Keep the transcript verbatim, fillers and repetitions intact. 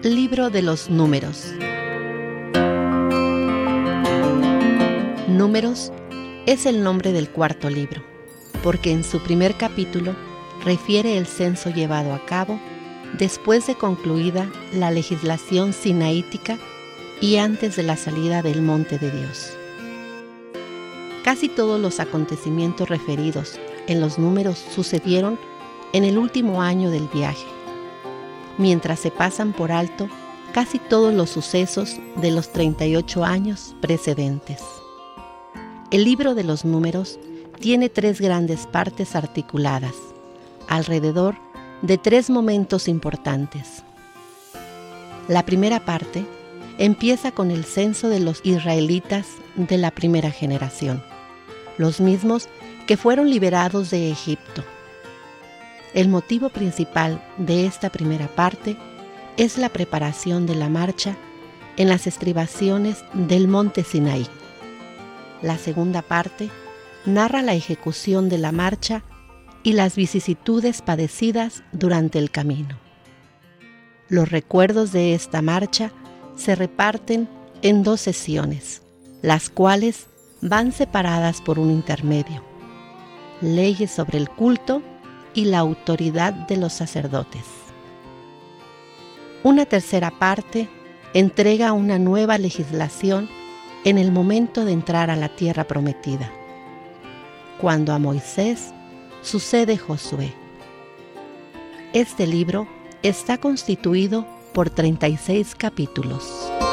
Libro de los Números. Números es el nombre del cuarto libro, porque en su primer capítulo refiere el censo llevado a cabo después de concluida la legislación sinaítica y antes de la salida del monte de Dios. Casi todos los acontecimientos referidos en los números sucedieron en el último año del viaje, mientras se pasan por alto casi todos los sucesos de los treinta y ocho años precedentes. El libro de los números tiene tres grandes partes articuladas, alrededor de tres momentos importantes. La primera parte empieza con el censo de los israelitas de la primera generación, los mismos que fueron liberados de Egipto. El motivo principal de esta primera parte es la preparación de la marcha en las estribaciones del monte Sinaí. La segunda parte narra la ejecución de la marcha y las vicisitudes padecidas durante el camino. Los recuerdos de esta marcha se reparten en dos sesiones, las cuales van separadas por un intermedio: leyes sobre el culto y la autoridad de los sacerdotes. Una tercera parte entrega una nueva legislación en el momento de entrar a la tierra prometida, cuando a Moisés sucede Josué. Este libro está constituido por treinta y seis capítulos.